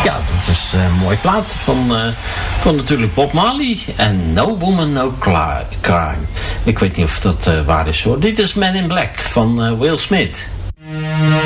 Ja, dat is een mooi plaat van natuurlijk Bob Marley en No Woman No Crime. Ik weet niet of dat waar is hoor. Dit is Man in Black van Will Smith.